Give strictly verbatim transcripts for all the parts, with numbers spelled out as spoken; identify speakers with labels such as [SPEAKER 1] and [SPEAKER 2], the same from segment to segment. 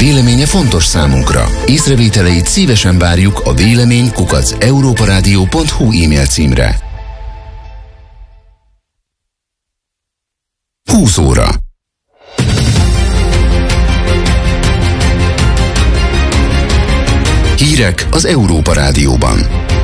[SPEAKER 1] Véleménye fontos számunkra. Észrevételeit szívesen várjuk a vélemény kukac európaradio pont hu e-mail címre. húsz óra. Hírek az Európa Rádióban.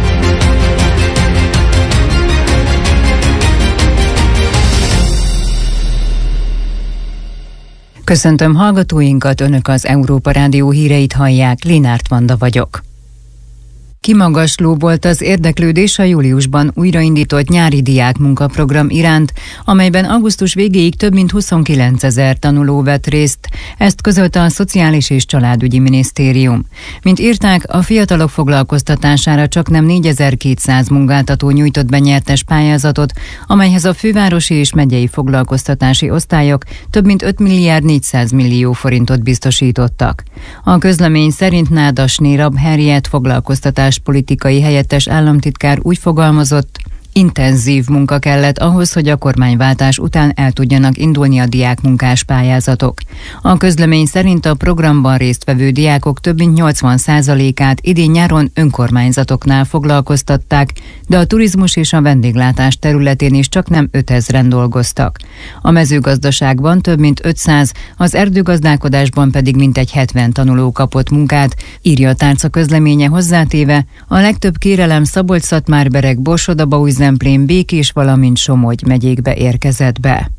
[SPEAKER 2] Köszöntöm hallgatóinkat, Önök az Európa Rádió híreit hallják, Linárt Vanda vagyok. Kimagasló volt az érdeklődés a júliusban újraindított nyári diák munkaprogram iránt, amelyben augusztus végéig több mint huszonkilencezer tanuló vett részt. Ezt közölte a Szociális és Családügyi Minisztérium. Mint írták, a fiatalok foglalkoztatására csaknem négyezer-kétszáz munkáltató nyújtott be nyertes pályázatot, amelyhez a fővárosi és megyei foglalkoztatási osztályok több mint öt milliárd négyszáz millió forintot biztosítottak. A közlemény szerint Nádasné Rabherriet foglalkoztatás politikai helyettes államtitkár úgy fogalmazott, intenzív munka kellett ahhoz, hogy a kormányváltás után el tudjanak indulni a diákmunkás pályázatok. A közlemény szerint a programban résztvevő diákok több mint nyolcvan százalékát idén nyáron önkormányzatoknál foglalkoztatták, de a turizmus és a vendéglátás területén is csaknem ötezren dolgoztak. A mezőgazdaságban több mint ötszáz, az erdőgazdálkodásban pedig mintegy hetven tanuló kapott munkát, írja a tárca közleménye hozzátéve, a legtöbb kérelem Szabolcs-Szatmár-Bereg, Borsod-Abaúj-Zemplén, Békés, valamint Somogy megyékbe érkezett be.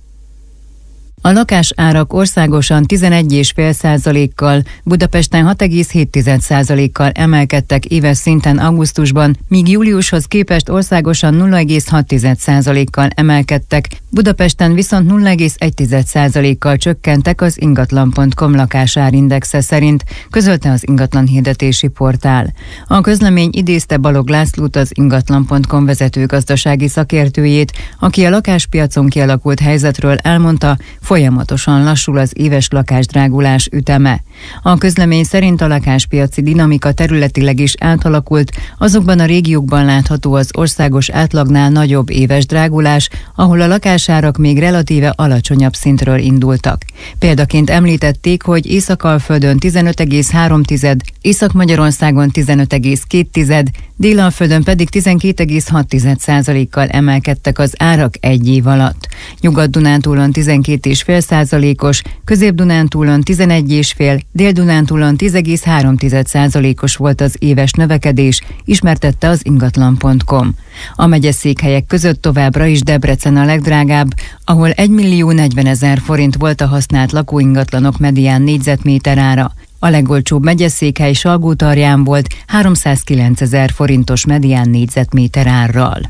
[SPEAKER 2] A lakásárak országosan tizenegy egész öt százalékkal, Budapesten hat egész hét százalékkal emelkedtek éves szinten augusztusban, míg júliushoz képest országosan nulla egész hat százalékkal emelkedtek, Budapesten viszont nulla egész egy százalékkal csökkentek az ingatlan pont com lakásárindexe szerint, közölte az ingatlanhirdetési portál. A közlemény idézte Balog Lászlót, az ingatlan pont com vezető gazdasági szakértőjét, aki a lakáspiacon kialakult helyzetről elmondta, folyamatosan lassul az éves lakásdrágulás üteme. A közlemény szerint a lakáspiaci dinamika területileg is átalakult, azokban a régiókban látható az országos átlagnál nagyobb éves drágulás, ahol a lakásárak még relatíve alacsonyabb szintről indultak. Példaként említették, hogy Észak-Alföldön tizenöt egész három, Észak-Magyarországon tizenöt egész két, Dél-Alföldön pedig tizenkét egész hat százalékkal emelkedtek az árak egy év alatt. Nyugat-Dunántúlon tizenkét egész öt százalékos, Közép-Dunántúlon tizenegy egész öt, Dél-Dunántúlon tíz egész három százalékos volt az éves növekedés, ismertette az ingatlan pont com. A megyeszékhelyek között továbbra is Debrecen a legdrágább, ahol egymillió negyvenezer forint volt a használt lakóingatlanok medián négyzetméter ára. A legolcsóbb megyeszékhely Salgótarján volt háromszázkilencezer forintos medián négyzetméter árral.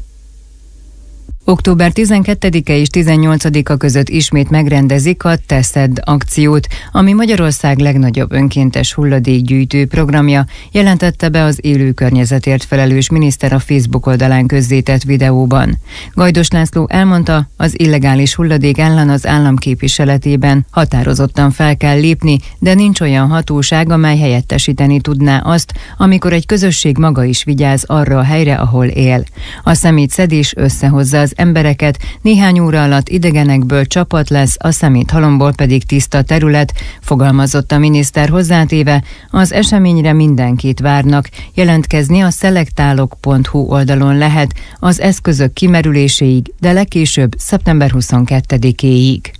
[SPEAKER 2] október tizenkettedike és tizennyolcadika között ismét megrendezik a Teszed akciót, ami Magyarország legnagyobb önkéntes hulladékgyűjtő programja, jelentette be az élő környezetért felelős miniszter a Facebook oldalán közzétett videóban. Gajdos László elmondta, az illegális hulladék ellen az állam képviseletében határozottan fel kell lépni, de nincs olyan hatóság, amely helyettesíteni tudná azt, amikor egy közösség maga is vigyáz arra a helyre, ahol él. A szemétszedés összehozza az embereket, néhány óra alatt idegenekből csapat lesz, a szeméthalomból pedig tiszta terület, fogalmazott a miniszter hozzátéve, az eseményre mindenkit várnak, jelentkezni a szelektálok pont hu oldalon lehet az eszközök kimerüléséig, de legkésőbb szeptember huszonkettedikéig.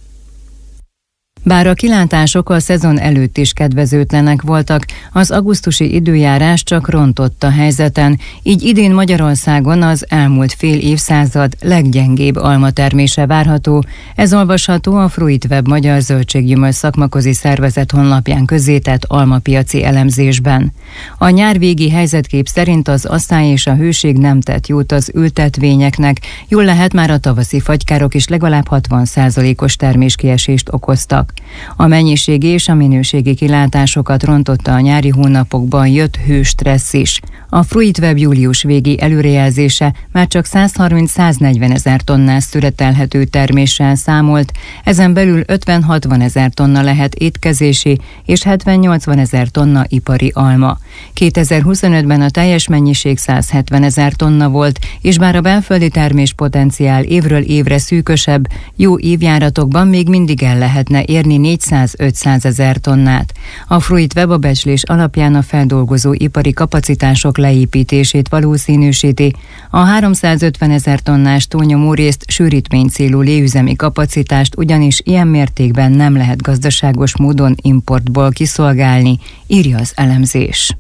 [SPEAKER 2] Bár a kilátások a szezon előtt is kedvezőtlenek voltak, az augusztusi időjárás csak rontott a helyzeten, így idén Magyarországon az elmúlt fél évszázad leggyengébb almatermése várható. Ez olvasható a Fruitweb Magyar Zöldséggyümölcs Szakmaközi Szervezet honlapján közzétett almapiaci elemzésben. A nyárvégi helyzetkép szerint az asszály és a hőség nem tett jót az ültetvényeknek, jól lehet már a tavaszi fagykárok is legalább hatvan százalékos terméskiesést okoztak. A mennyiségi és a minőségi kilátásokat rontotta a nyári hónapokban jött hőstressz is. A Fruitweb július végi előrejelzése már csak százharminc-száznegyven ezer tonnás szüretelhető terméssel számolt, ezen belül ötven-hatvan ezer tonna lehet étkezési és hetven-nyolcvan ezer tonna ipari alma. kétezer-huszonötben a teljes mennyiség száz hetven ezer tonna volt, és bár a belföldi termés potenciál évről évre szűkösebb, jó évjáratokban még mindig el lehetne érni négyszáz-ötszáz ezer tonnát. A Fruit Web a becslés alapján a feldolgozó ipari kapacitások leépítését valószínűsíti, a háromszázötven ezer tonnás túlnyomórészt sűrítmény célú léüzemi kapacitást ugyanis ilyen mértékben nem lehet gazdaságos módon importból kiszolgálni, írja az elemzés.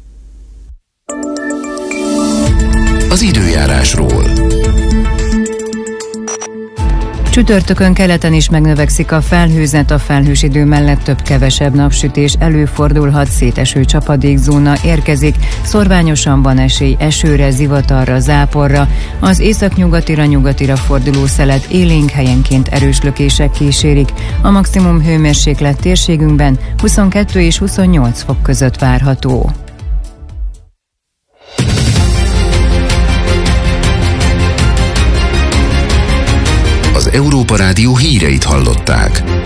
[SPEAKER 1] Az időjárásról.
[SPEAKER 2] Csütörtökön keleten is megnövekszik a felhőzet, a felhős idő mellett több-kevesebb napsütés előfordulhat, széteső csapadékzóna érkezik, szorványosan van esély esőre, zivatarra, záporra, az északnyugatira, nyugatira forduló szelet élénk, helyenként erős lökések kísérik, a maximum hőmérséklet térségünkben huszonkettő és huszonnyolc fok között várható.
[SPEAKER 1] Az Európa Rádió híreit hallották.